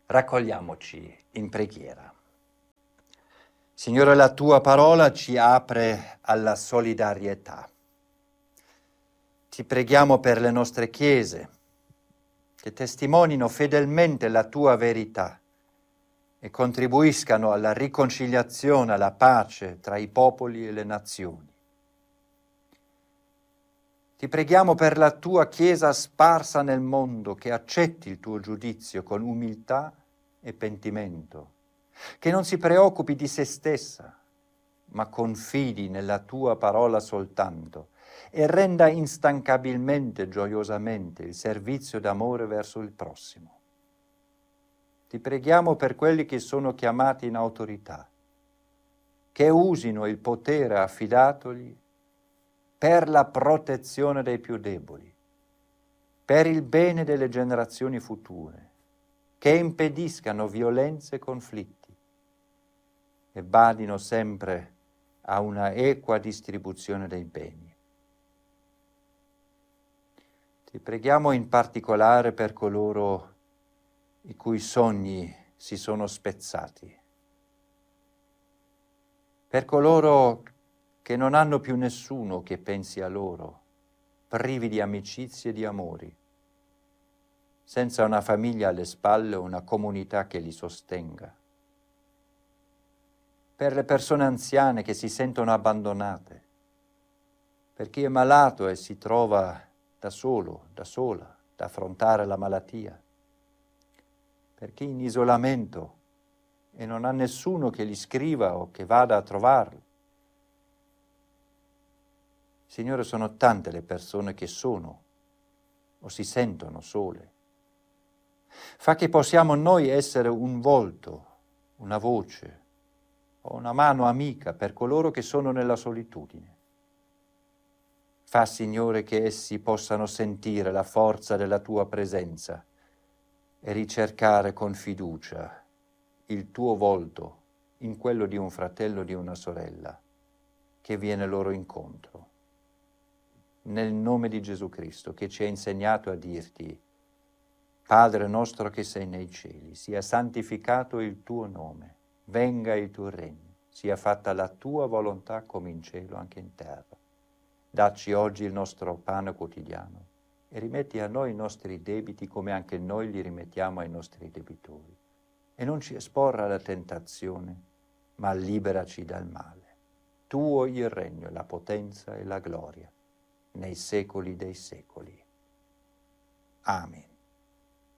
Raccogliamoci in preghiera. Signore, la tua parola ci apre alla solidarietà. Ti preghiamo per le nostre chiese, che testimonino fedelmente la tua verità e contribuiscano alla riconciliazione, alla pace tra i popoli e le nazioni. Ti preghiamo per la tua Chiesa sparsa nel mondo, che accetti il tuo giudizio con umiltà e pentimento, che non si preoccupi di se stessa, ma confidi nella tua parola soltanto e renda instancabilmente, gioiosamente il servizio d'amore verso il prossimo. Ti preghiamo per quelli che sono chiamati in autorità, che usino il potere affidatogli per la protezione dei più deboli, per il bene delle generazioni future, che impediscano violenze e conflitti e badino sempre a una equa distribuzione dei beni. Ti preghiamo in particolare per coloro i cui sogni si sono spezzati, per coloro che non hanno più nessuno che pensi a loro, privi di amicizie e di amori, senza una famiglia alle spalle o una comunità che li sostenga, per le persone anziane che si sentono abbandonate, per chi è malato e si trova da solo, da sola, da affrontare la malattia, per chi è in isolamento e non ha nessuno che gli scriva o che vada a trovarlo. Signore, sono tante le persone che sono o si sentono sole. Fa che possiamo noi essere un volto, una voce o una mano amica per coloro che sono nella solitudine. Fa, Signore, che essi possano sentire la forza della tua presenza e ricercare con fiducia il tuo volto in quello di un fratello o di una sorella che viene loro incontro. Nel nome di Gesù Cristo, che ci ha insegnato a dirti: Padre nostro che sei nei cieli, sia santificato il tuo nome, venga il tuo regno, sia fatta la tua volontà come in cielo anche in terra. Dacci oggi il nostro pane quotidiano e rimetti a noi i nostri debiti come anche noi li rimettiamo ai nostri debitori. E non ci esporre alla tentazione, ma liberaci dal male. Tuo il regno, la potenza e la gloria, nei secoli dei secoli. Amen.